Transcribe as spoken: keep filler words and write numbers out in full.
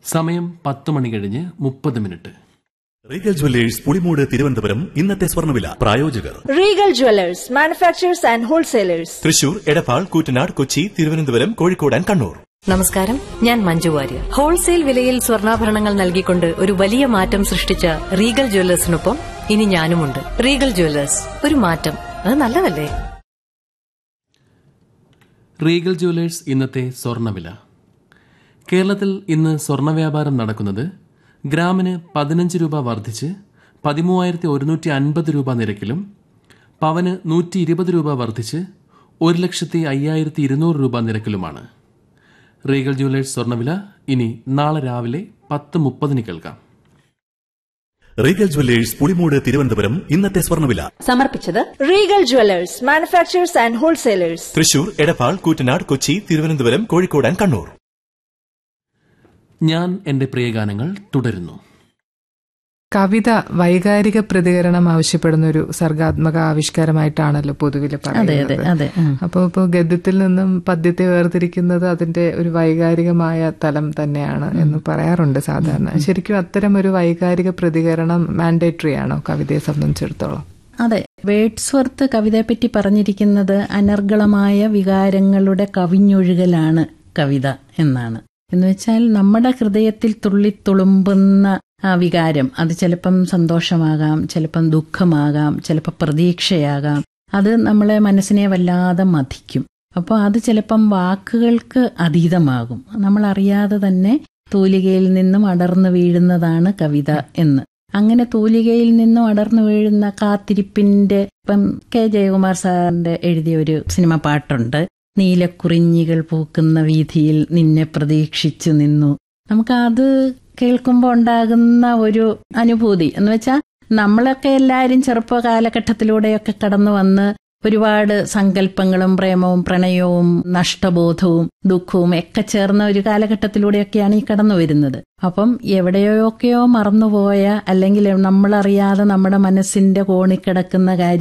സമയം പത്ത് മണി കഴിഞ്ഞ് മുപ്പത് minute. Regal Jewellers Pulimoodu Thiruvananthapuram. ഇന്നത്തെ സ്വർണ്ണവില. പ്രായോജകർ Regal Jewellers, manufacturers and wholesalers. Thrissur, Edappal, Koottanad, Kochi, Thiruvananthapuram, Kozhikode and Kannur. നമസ്കാരം, ഞാൻ മഞ്ജു വാര്യർ. ഹോൾസെയിൽ വിലയിൽ സ്വർണ്ണാഭരണങ്ങൾ നൽകിക്കൊണ്ട് ഒരു വലിയ മാറ്റം സൃഷ്ടിച്ച റീഗൽ ജ്വല്ലേഴ്സിനൊപ്പം ഇനി ഞാനുമുണ്ട്. റീഗൽ ജ്വല്ലേഴ്സ്, ഒരു മാറ്റം, അത് നല്ലതല്ലേ? റീഗൽ ജ്വല്ലേഴ്സ് ഇന്നത്തെ സ്വർണ്ണവില. കേരളത്തിൽ ഇന്ന് സ്വർണ്ണ വ്യാപാരം നടക്കുന്നത് ഗ്രാമിന് പതിനഞ്ച് രൂപ വർദ്ധിച്ച് പതിമൂവായിരത്തി ഒരുന്നൂറ്റി അൻപത് രൂപ നിരക്കിലും പവന് നൂറ്റി ഇരുപത് രൂപ വർദ്ധിച്ച് ഒരു ലക്ഷത്തി അയ്യായിരത്തി ഇരുന്നൂറ് രൂപ നിരക്കിലുമാണ്. റീഗൽ ജ്വല്ലേഴ്സ് സ്വർണ്ണവില ഇനി നാളെ രാവിലെ പത്ത് മുപ്പതിന് കേൾക്കാം. Regal Jewellers Pulimoodu Thiruvananthapuram. ഇന്നത്തെ സ്വർണ്ണവില സമർപ്പിച്ചത് Regal Jewellers, manufacturers and wholesalers. Thrissur, Edappal, Koottanad, Kochi, Thiruvananthapuram, Kozhikode and Kannur. ഞാൻ എന്റെ പ്രിയഗാനങ്ങൾ തുടരുന്നു. കവിത വൈകാരിക പ്രതികരണം ആവശ്യപ്പെടുന്ന ഒരു സർഗാത്മക ആവിഷ്കാരമായിട്ടാണല്ലോ പൊതുവിൽ പറയുന്നത്. അപ്പോൾ ഇപ്പോൾ ഗദ്യത്തിൽ നിന്നും പദ്യത്തെ വേർതിരിക്കുന്നത് അതിന്റെ ഒരു വൈകാരികമായ തലം തന്നെയാണ് എന്ന് പറയാറുണ്ട് സാധാരണ. ശരിക്കും അത്തരം ഒരു വൈകാരിക പ്രതികരണം മാൻഡേറ്ററി ആണോ കവിതയെ സംബന്ധിച്ചിടത്തോളം? അതെ, വേഡ്സ്വർത്ത് കവിതയെപ്പറ്റി പറഞ്ഞിരിക്കുന്നത് അനർഗളമായ വികാരങ്ങളുടെ കവിഞ്ഞൊഴുകലാണ് കവിത എന്നാണ്. എന്നുവെച്ചാൽ നമ്മുടെ ഹൃദയത്തിൽ തുള്ളിത്തുളുമ്പുന്ന ആ വികാരം, അത് ചിലപ്പം സന്തോഷമാകാം, ചിലപ്പം ദുഃഖമാകാം, ചിലപ്പോൾ പ്രതീക്ഷയാകാം. അത് നമ്മളെ മനസ്സിനെ വല്ലാതെ മഥിക്കും. അപ്പോൾ അത് ചിലപ്പം വാക്കുകൾക്ക് അതീതമാകും. നമ്മളറിയാതെ തന്നെ തൂലികയിൽ നിന്നും അടർന്നു വീഴുന്നതാണ് കവിത എന്ന്. അങ്ങനെ തൂലികയിൽ നിന്നും അടർന്നു വീഴുന്ന കാത്തിരിപ്പിന്റെ, ഇപ്പം കെ ജയകുമാർ സാറിന്റെ എഴുതിയ ഒരു സിനിമ പാട്ടുണ്ട്, നീലക്കുറിഞ്ഞികൾ പൂക്കുന്ന വീഥിയിൽ നിന്നെ പ്രതീക്ഷിച്ചു നിന്നു. നമുക്കത് കേൾക്കുമ്പോൾ ഉണ്ടാകുന്ന ഒരു അനുഭൂതി എന്ന് വെച്ചാൽ നമ്മളൊക്കെ എല്ലാവരും ചെറുപ്പ കാലഘട്ടത്തിലൂടെയൊക്കെ കടന്നു വന്ന് ഒരുപാട് സങ്കല്പങ്ങളും പ്രേമവും പ്രണയവും നഷ്ടബോധവും ദുഃഖവും ഒക്കെ ചേർന്ന ഒരു കാലഘട്ടത്തിലൂടെയൊക്കെയാണ് ഈ കടന്നു വരുന്നത്. അപ്പം എവിടെയൊക്കെയോ മറന്നുപോയ അല്ലെങ്കിൽ നമ്മളറിയാതെ നമ്മുടെ മനസ്സിന്റെ കോണിക്കിടക്കുന്ന കാര്യം